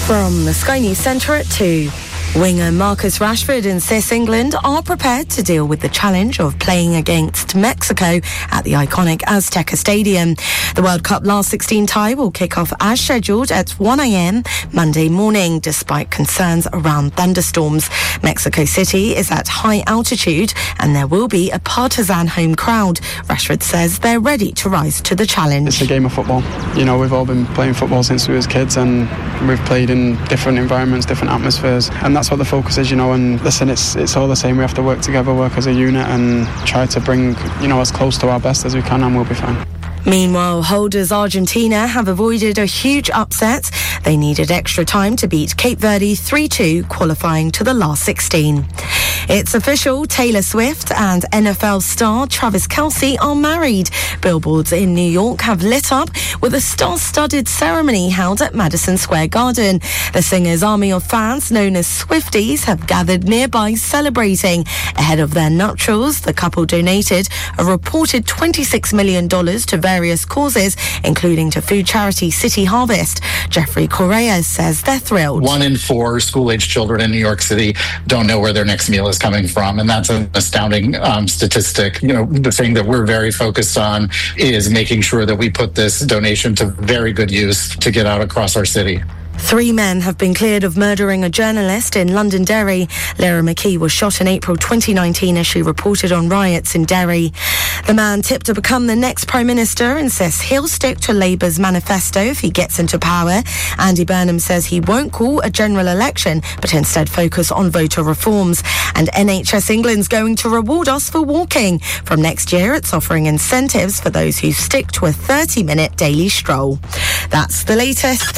From the Sky News Centre at 2. Winger Marcus Rashford insists England are prepared to deal with the challenge of playing against Mexico at the iconic Azteca Stadium. The World Cup last 16 tie will kick off as scheduled at 1 a.m. Monday morning, despite concerns around thunderstorms. Mexico City is at high altitude and there will be a partisan home crowd. Rashford says they're ready to rise to the challenge. It's a game of football. You know, we've all been playing football since we was kids and we've played in different environments, different atmospheres, and that's what the focus is, you know. And listen, it's all the same. We have to work together, work as a unit and try to bring, you know, as close to our best as we can, and we'll be fine. Meanwhile, holders Argentina have avoided a huge upset. They needed extra time to beat Cape Verde 3-2, qualifying to the last 16. It's official, Taylor Swift and NFL star Travis Kelce are married. Billboards in New York have lit up with a star-studded ceremony held at Madison Square Garden. The singer's army of fans, known as Swifties, have gathered nearby celebrating. Ahead of their nuptials, the couple donated a reported $26 million to various causes, including to food charity City Harvest. Jeffrey Correa says they're thrilled. 1 in 4 school-age children in New York City don't know where their next meal is coming from, and that's an astounding statistic. You know, the thing that we're very focused on is making sure that we put this donation to very good use to get out across our city. 3 men have been cleared of murdering a journalist in Londonderry. Lyra McKee was shot in April 2019 as she reported on riots in Derry. The man tipped to become the next Prime Minister insists he'll stick to Labour's manifesto if he gets into power. Andy Burnham says he won't call a general election, but instead focus on voter reforms. And NHS England's going to reward us for walking. From next year, it's offering incentives for those who stick to a 30-minute daily stroll. That's the latest.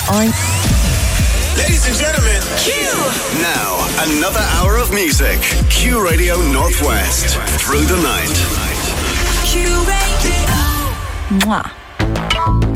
Ladies and gentlemen, Q! Now, another hour of music. Q Radio Northwest. Through the night. Q Radio. Mwah.